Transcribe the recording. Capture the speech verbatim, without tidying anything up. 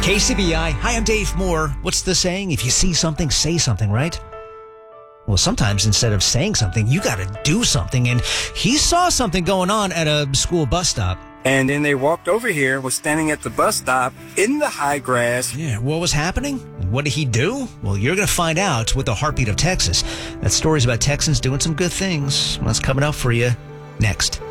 K C B I. Hi, I'm Dave Moore. What's the saying? If you see something, say something, right? Well, sometimes instead of saying something, you got to do something. And he saw something going on at a school bus stop. And then they walked over here, was standing at the bus stop in the high grass. Yeah, what was happening? What did he do? Well, you're going to find out with the Heartbeat of Texas. That story's about Texans doing some good things. That's coming up for you next.